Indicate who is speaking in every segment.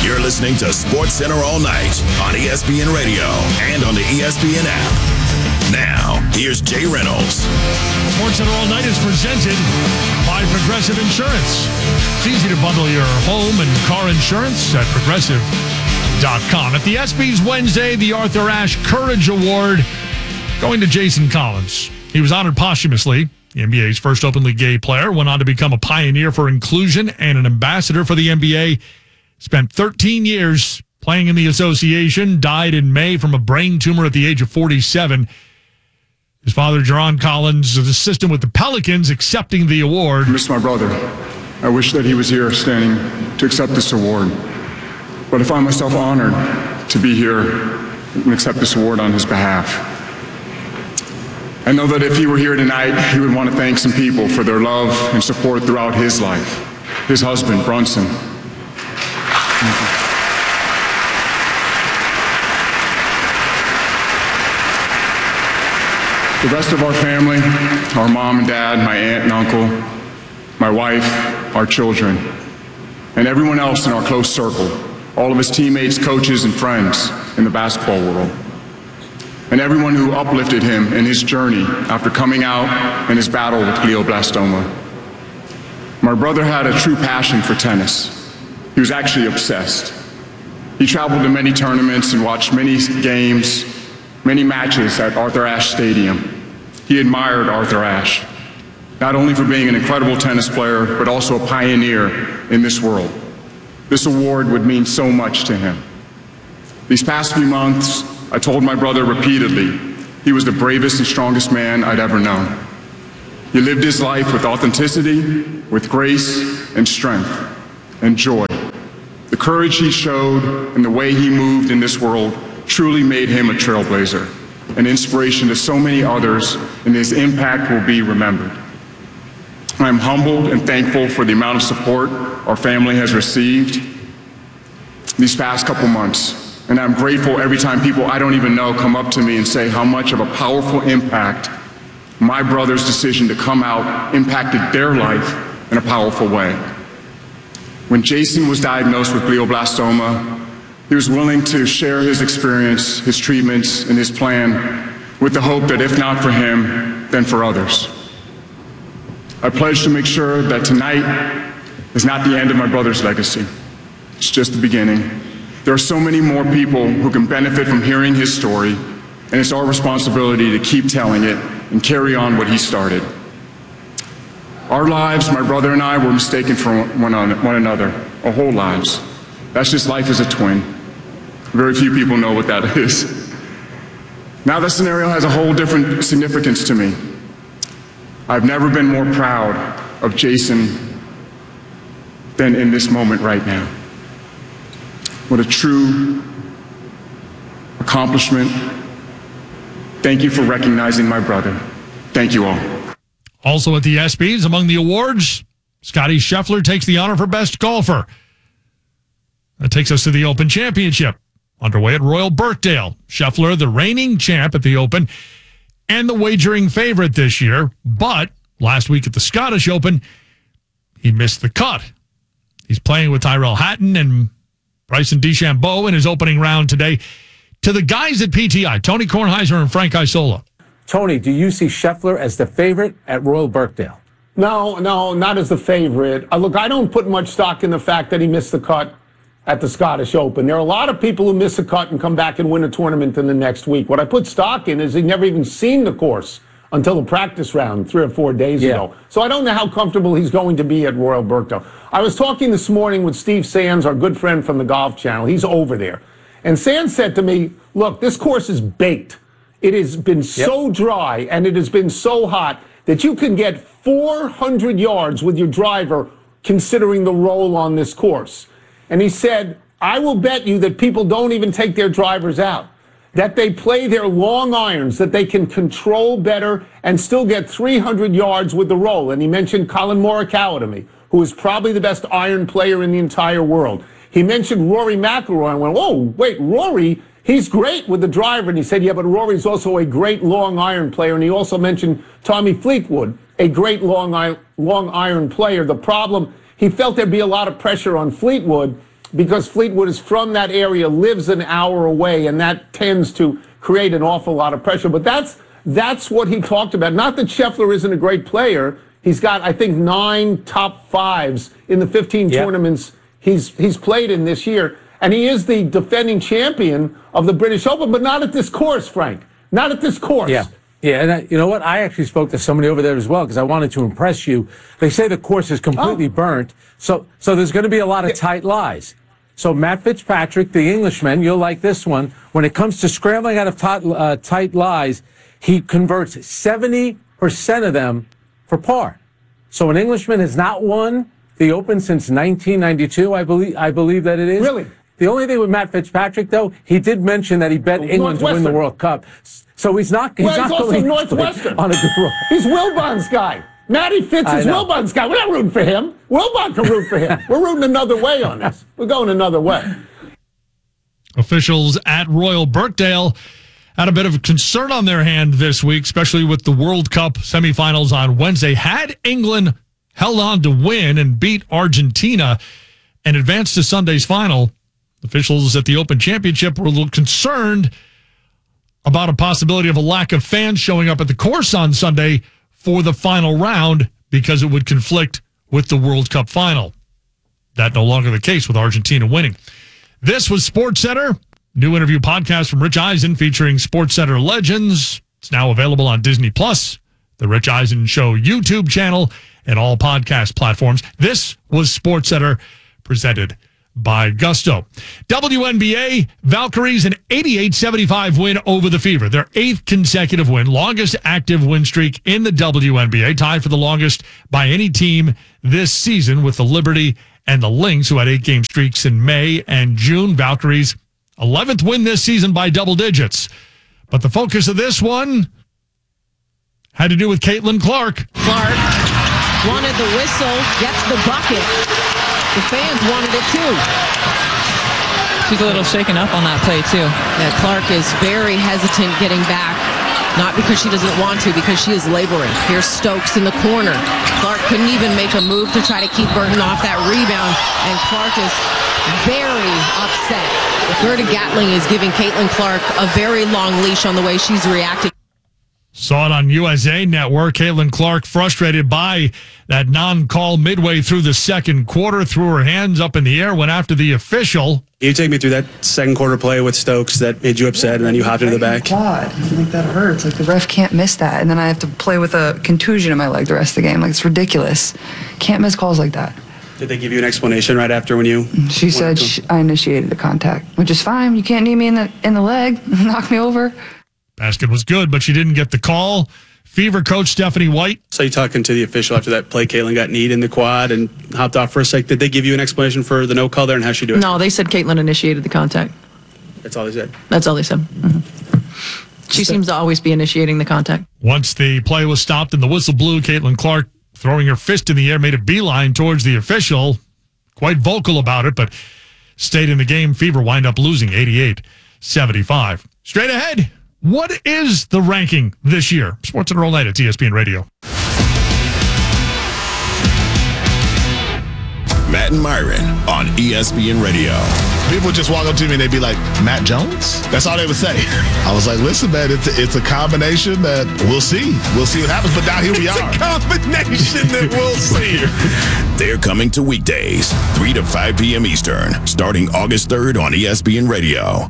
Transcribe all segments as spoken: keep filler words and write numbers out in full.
Speaker 1: You're listening to Sports Center all night on E S P N Radio and on the E S P N app. Now, here's Jay Reynolds.
Speaker 2: Sports Center all night is presented by Progressive Insurance. It's easy to bundle your home and car insurance at progressive dot com. At the ESPYs Wednesday, the Arthur Ashe Courage Award going to Jason Collins. He was honored posthumously. The N B A's first openly gay player went on to become a pioneer for inclusion and an ambassador for the N B A. Spent thirteen years playing in the association, died in May from a brain tumor at the age of forty-seven. His father, Jerron Collins, is assistant with the Pelicans, accepting the award.
Speaker 3: I miss my brother. I wish that he was here standing to accept this award. But I find myself honored to be here and accept this award on his behalf. I know that if he were here tonight, he would want to thank some people for their love and support throughout his life. His husband, Brunson. The rest of our family, our mom and dad, my aunt and uncle, my wife, our children, and everyone else in our close circle, all of his teammates, coaches, and friends in the basketball world, and everyone who uplifted him in his journey after coming out in his battle with glioblastoma. My brother had a true passion for tennis. He was actually obsessed. He traveled to many tournaments and watched many games, many matches at Arthur Ashe Stadium. He admired Arthur Ashe, not only for being an incredible tennis player, but also a pioneer in this world. This award would mean so much to him. These past few months, I told my brother repeatedly he was the bravest and strongest man I'd ever known. He lived his life with authenticity, with grace and strength and joy. The courage he showed and the way he moved in this world truly made him a trailblazer, an inspiration to so many others, and his impact will be remembered. I'm humbled and thankful for the amount of support our family has received these past couple months. And I'm grateful every time people I don't even know come up to me and say how much of a powerful impact my brother's decision to come out impacted their life in a powerful way. When Jason was diagnosed with glioblastoma, he was willing to share his experience, his treatments, and his plan with the hope that if not for him, then for others. I pledge to make sure that tonight is not the end of my brother's legacy. It's just the beginning. There are so many more people who can benefit from hearing his story, and it's our responsibility to keep telling it and carry on what he started. Our lives, my brother and I, were mistaken for one, one another, our whole lives. That's just life as a twin. Very few people know what that is. Now that scenario has a whole different significance to me. I've never been more proud of Jason than in this moment right now. What a true accomplishment. Thank you for recognizing my brother. Thank you all.
Speaker 2: Also at the ESPYs, among the awards, Scottie Scheffler takes the honor for best golfer. That takes us to the Open Championship, underway at Royal Birkdale. Scheffler, the reigning champ at the Open, and the wagering favorite this year. But last week at the Scottish Open, he missed the cut. He's playing with Tyrell Hatton and Bryson DeChambeau in his opening round today. To the guys at P T I, Tony Kornheiser and Frank Isola.
Speaker 4: Tony, do you see Scheffler as the favorite at Royal Birkdale?
Speaker 5: No, no, not as the favorite. Uh, look, I don't put much stock in the fact that he missed the cut at the Scottish Open. There are a lot of people who miss a cut and come back and win a tournament in the next week. What I put stock in is he never even seen the course until the practice round three or four days yeah. ago. So I don't know how comfortable he's going to be at Royal Birkdale. I was talking this morning with Steve Sands, our good friend from the Golf Channel. He's over there. And Sands said to me, look, this course is baked. It has been yep. so dry and it has been so hot that you can get four hundred yards with your driver considering the roll on this course. And he said, I will bet you that people don't even take their drivers out, that they play their long irons, that they can control better and still get three hundred yards with the roll. And he mentioned Colin Morikawa to me, who is probably the best iron player in the entire world. He mentioned Rory McIlroy. I went, oh, wait, Rory, he's great with the driver. And he said, yeah, but Rory's also a great long iron player. And he also mentioned Tommy Fleetwood, a great long, long iron player. The problem, he felt there'd be a lot of pressure on Fleetwood. because Fleetwood is from that area, lives an hour away, and that tends to create an awful lot of pressure. But that's that's what he talked about. Not that Scheffler isn't a great player. He's got, I think, nine top fives in the fifteen yep. tournaments he's he's played in this year. And he is the defending champion of the British Open, but not at this course, Frank. Not at this course.
Speaker 4: Yeah. Yeah, and I, you know what? I actually spoke to somebody over there as well because I wanted to impress you. They say the course is completely oh. burnt, so so there's going to be a lot of tight lies. So Matt Fitzpatrick, the Englishman, you'll like this one. When it comes to scrambling out of tight, uh, tight lies, he converts seventy percent of them for par. So an Englishman has not won the Open since nineteen ninety-two, I believe. I believe that it is.
Speaker 5: Really?
Speaker 4: The only thing with Matt Fitzpatrick, though, he did mention that he bet England to win the World Cup. So he's not. He's
Speaker 5: well,
Speaker 4: not
Speaker 5: he's also
Speaker 4: going
Speaker 5: Northwestern.
Speaker 4: On a good run.
Speaker 5: He's Wilbon's guy. Matty Fitz is Wilbon's guy. We're not rooting for him. Wilbon can root for him. We're rooting another way on this. We're going another way.
Speaker 2: Officials at Royal Birkdale had a bit of concern on their hand this week, especially with the World Cup semifinals on Wednesday. Had England held on to win and beat Argentina and advanced to Sunday's final, officials at the Open Championship were a little concerned about a possibility of a lack of fans showing up at the course on Sunday for the final round because it would conflict with the World Cup final. That no longer the case with Argentina winning. This was SportsCenter, new interview podcast from Rich Eisen featuring SportsCenter legends. It's now available on Disney Plus, the Rich Eisen Show YouTube channel, and all podcast platforms. This was SportsCenter presented by Gusto. W N B A, Valkyries, an eighty-eight seventy-five win over the Fever. Their eighth consecutive win, longest active win streak in the W N B A, tied for the longest by any team this season with the Liberty and the Lynx, who had eight-game streaks in May and June. Valkyries, eleventh win this season by double digits. But the focus of this one had to do with Caitlin Clark.
Speaker 6: Clark wanted the whistle, gets the bucket. The fans wanted it too.
Speaker 7: She's a little shaken up on that play too.
Speaker 6: Yeah, Clark is very hesitant getting back. Not because she doesn't want to, because she is laboring. Here's Stokes in the corner. Clark couldn't even make a move to try to keep Burton off that rebound. And Clark is very upset. Gerda Gatling is giving Caitlin Clark a very long leash on the way she's reacting.
Speaker 2: Saw it on U S A Network. Caitlin Clark frustrated by that non-call midway through the second quarter, threw her hands up in the air, went after the official.
Speaker 8: You take me through that second quarter play with Stokes that made you upset, and then you hopped into the back.
Speaker 9: Quad. Like that hurts. Like the ref can't miss that, and then I have to play with a contusion in my leg the rest of the game. Like it's ridiculous. Can't miss calls like that.
Speaker 8: Did they give you an explanation right after when you?
Speaker 9: She said she, I initiated the contact, which is fine. You can't knee me in the in the leg, knock me over.
Speaker 2: Basket was good, but she didn't get the call. Fever coach Stephanie White.
Speaker 8: So you talking to the official after that play, Caitlin got kneed in the quad and hopped off for a sec. Did they give you an explanation for the no call there and how she do it?
Speaker 6: No, they said Caitlin initiated the contact.
Speaker 8: That's all they said?
Speaker 6: That's all they said. Mm-hmm. She so, seems to always be initiating the contact.
Speaker 2: Once the play was stopped and the whistle blew, Caitlin Clark, throwing her fist in the air, made a beeline towards the official. Quite vocal about it, but stayed in the game. Fever wind up losing eighty-eight seventy-five. Straight ahead. What is the ranking this year? SportsCenter all night at E S P N Radio.
Speaker 1: Matt and Myron on E S P N Radio.
Speaker 10: People would just walk up to me and they'd be like, Matt Jones? That's all they would say. I was like, listen, man, it's a, it's a combination that we'll see. We'll see what happens. But now here we
Speaker 1: it's
Speaker 10: are.
Speaker 1: It's a combination that we'll see. They're coming to weekdays, three to five p.m. Eastern, starting August third on E S P N Radio.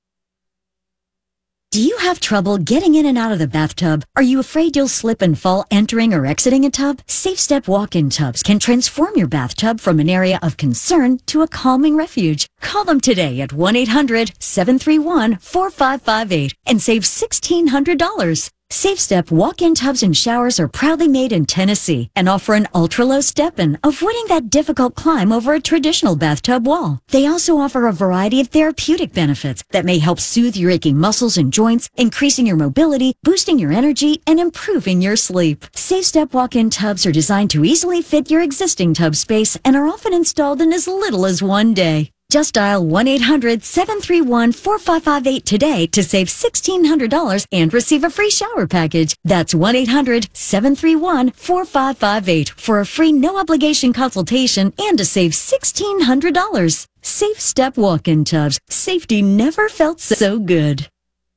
Speaker 11: Do you have trouble getting in and out of the bathtub? Are you afraid you'll slip and fall entering or exiting a tub? SafeStep walk-in tubs can transform your bathtub from an area of concern to a calming refuge. Call them today at one eight hundred seven three one four five five eight and save sixteen hundred dollars. SafeStep walk-in tubs and showers are proudly made in Tennessee and offer an ultra-low step-in, avoiding that difficult climb over a traditional bathtub wall. They also offer a variety of therapeutic benefits that may help soothe your aching muscles and joints, increasing your mobility, boosting your energy, and improving your sleep. SafeStep walk-in tubs are designed to easily fit your existing tub space and are often installed in as little as one day. Just dial one eight hundred seven three one four five five eight today to save sixteen hundred dollars and receive a free shower package. That's one eight hundred seven three one four five five eight for a free no-obligation consultation and to save sixteen hundred dollars. Safe Step Walk-In Tubs. Safety never felt so good.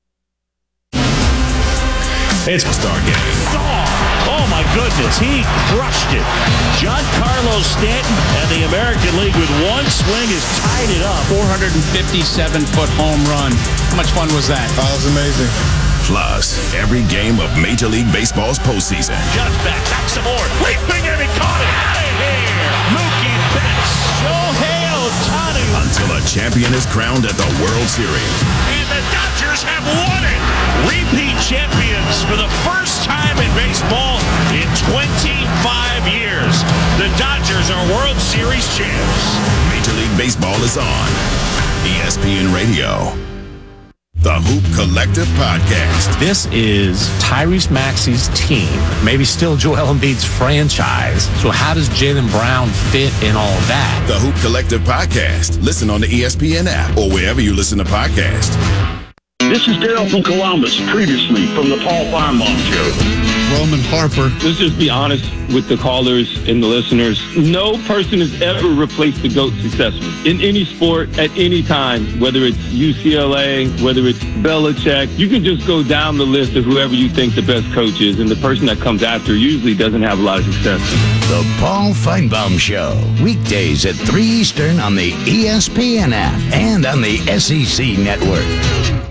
Speaker 1: It's a star game.
Speaker 12: Oh, my goodness. He crushed it. Giancarlo Stanton and the American League with one swing has tied it up.
Speaker 13: four hundred fifty-seven foot home run. How much fun was that?
Speaker 10: That was amazing.
Speaker 1: Plus, every game of Major League Baseball's postseason.
Speaker 12: Just back, back some more. Leaping and he caught it. Out of here. Mookie Betts. Shohei Ohtani.
Speaker 1: Until a champion is crowned at the World Series.
Speaker 12: And the Dodgers have won it. Repeat champions for the first time in baseball in twenty-five years. The Dodgers are World Series champs.
Speaker 1: Major League Baseball is on E S P N Radio. The Hoop Collective Podcast.
Speaker 14: This is Tyrese Maxey's team, maybe still Joel Embiid's franchise. So how does Jaylen Brown fit in all of that?
Speaker 1: The Hoop Collective Podcast. Listen on the E S P N app or wherever you listen to podcasts.
Speaker 15: This is Dale from Columbus, previously from the Paul Finebaum Show.
Speaker 16: Roman Harper.
Speaker 17: Let's just be honest with the callers and the listeners. No person has ever replaced the GOAT successfully in any sport at any time, whether it's U C L A, whether it's Belichick. You can just go down the list of whoever you think the best coach is, and the person that comes after usually doesn't have a lot of success.
Speaker 18: The Paul Finebaum Show, weekdays at three Eastern on the E S P N app and on the S E C Network.